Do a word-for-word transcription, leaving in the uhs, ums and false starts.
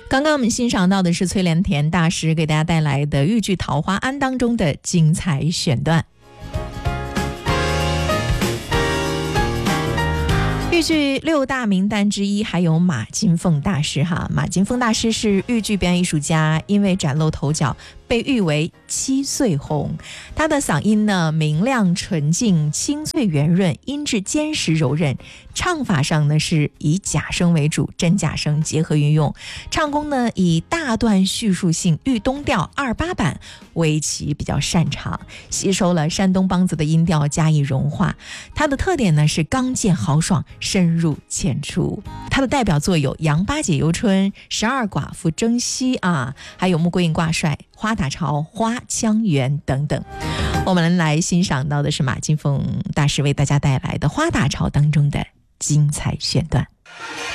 刚刚我们欣赏到的是崔连田大师给大家带来的豫剧《桃花庵》当中的精彩选段。豫剧六大名旦之一还有马金凤大师哈，马金凤大师是豫剧表演艺术家，因为崭露头角被誉为七岁红。他的嗓音呢明亮纯净，清脆圆润，音质坚实柔韧，唱法上呢是以假声为主，真假声结合运用，唱功呢以大段叙述性豫东调二八版为其比较擅长，吸收了山东梆子的音调加以融化。他的特点呢是刚健豪爽，深入浅出。他的代表作有《杨八姐游春》、《十二寡妇征西》啊，还有《穆桂英挂帅》、《花打潮》、《花腔圆》等等。我们来欣赏到的是马金凤大师为大家带来的《花打潮》当中的精彩选段。